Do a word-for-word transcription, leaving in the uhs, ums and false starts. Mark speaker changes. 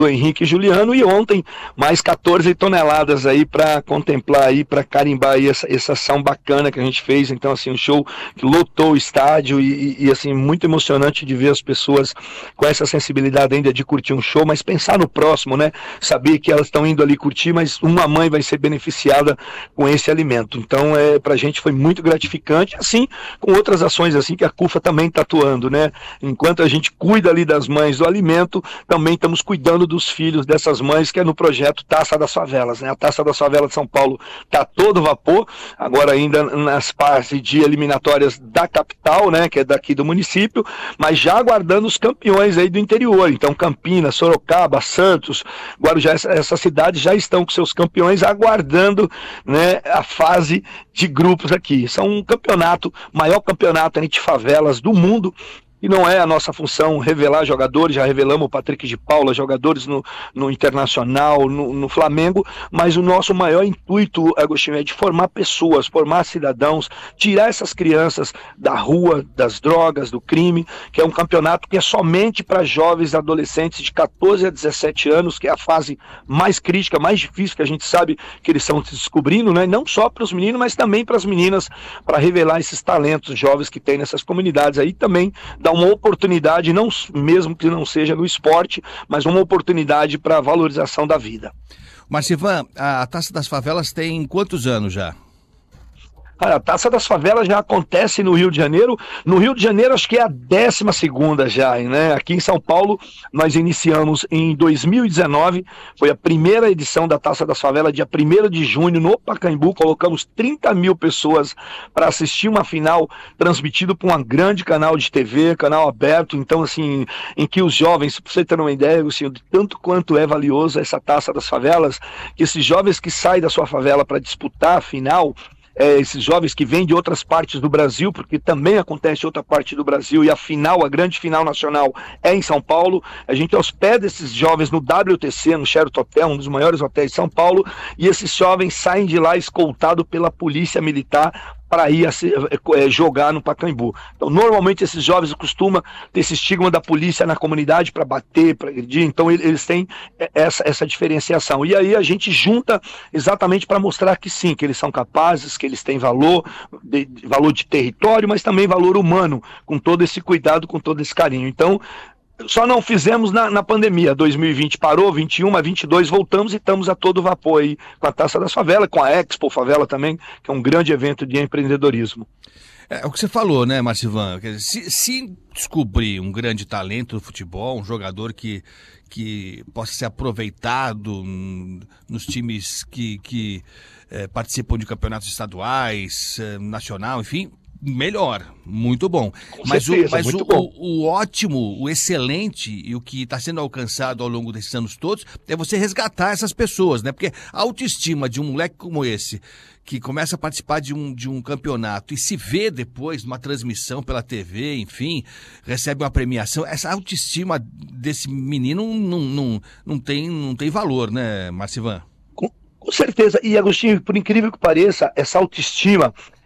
Speaker 1: do Henrique e Juliano, e ontem mais quatorze toneladas aí para contemplar aí, para carimbar aí essa, essa ação bacana que a gente fez. Então, assim, um show que lotou o estádio e, e, e assim, muito emocionante de ver as pessoas com essa sensibilidade ainda de curtir um show, mas pensar no próximo, né? Saber que elas estão indo ali curtir, mas uma mãe vai ser beneficiada com esse alimento. Então, é, pra gente foi muito gratificante, assim, com outras ações assim que a CUFA também está atuando, né? Enquanto a gente cuida ali das mães do alimento, também estamos cuidando dos filhos dessas mães, que é no projeto Taça das Favelas, né? A Taça das Favelas de São Paulo está a todo vapor, agora ainda nas partes de eliminatórias da capital, né? Que é daqui do município, mas já aguardando os campeões aí do interior. Então Campinas, Sorocaba, Santos, Guarujá, essas cidades já estão com seus campeões aguardando, né, a fase de grupos aqui. São um campeonato, maior campeonato entre favelas do mundo. E não é a nossa função revelar jogadores, já revelamos o Patrick de Paula, jogadores no, no Internacional, no, no Flamengo, mas o nosso maior intuito, Agostinho, é de formar pessoas, formar cidadãos, tirar essas crianças da rua, das drogas, do crime, que é um campeonato que é somente para jovens e adolescentes de quatorze a dezessete anos, que é a fase mais crítica, mais difícil, que a gente sabe que eles estão se descobrindo, né? Não só para os meninos, mas também para as meninas, para revelar esses talentos jovens que tem nessas comunidades aí também, dá uma oportunidade, não, mesmo que não seja no esporte, mas uma oportunidade para a valorização da vida.
Speaker 2: Marcivan, a Taça das Favelas tem quantos anos já?
Speaker 1: A Taça das Favelas já acontece no Rio de Janeiro. No Rio de Janeiro acho que é a décima segunda já, né? Aqui em São Paulo nós iniciamos em dois mil e dezenove, foi a primeira edição da Taça das Favelas, dia primeiro de junho, no Pacaembu. Colocamos trinta mil pessoas para assistir uma final transmitido por um grande canal de T V, canal aberto. Então, assim, em que os jovens, para você ter uma ideia, assim, de tanto quanto é valioso essa Taça das Favelas, que esses jovens que saem da sua favela para disputar a final, É, esses jovens que vêm de outras partes do Brasil, porque também acontece em outra parte do Brasil, e a final, a grande final nacional é em São Paulo. A gente hospeda esses jovens no W T C, no Sheraton Hotel, um dos maiores hotéis de São Paulo, e esses jovens saem de lá escoltados pela polícia militar para ir a se, é, jogar no Pacaembu. Então, normalmente esses jovens costumam ter esse estigma da polícia na comunidade para bater, para agredir, então eles têm essa, essa diferenciação. E aí a gente junta exatamente para mostrar que sim, que eles são capazes, que eles têm valor, de, valor de território, mas também valor humano, com todo esse cuidado, com todo esse carinho. Então, só não fizemos na, na pandemia. dois mil e vinte parou, vinte e um a vinte e dois voltamos e estamos a todo vapor aí com a Taça das Favelas, com a Expo Favela também, que é um grande evento de empreendedorismo.
Speaker 2: É o que você falou, né, Marcivan? Quer dizer, se, se descobrir um grande talento do futebol, um jogador que, que possa ser aproveitado nos times que, que é, participam de campeonatos estaduais, é, nacional, enfim, melhor, muito bom.
Speaker 1: Com
Speaker 2: mas
Speaker 1: certeza,
Speaker 2: o, mas
Speaker 1: muito
Speaker 2: o,
Speaker 1: bom.
Speaker 2: O, o ótimo, o excelente e o que está sendo alcançado ao longo desses anos todos é você resgatar essas pessoas, né? Porque a autoestima de um moleque como esse, que começa a participar de um, de um campeonato e se vê depois numa transmissão pela T V, enfim, recebe uma premiação, essa autoestima desse menino não, não, não, tem, não tem valor, né, Marcivan?
Speaker 1: Com, com certeza. E, Agostinho, por incrível que pareça, essa autoestima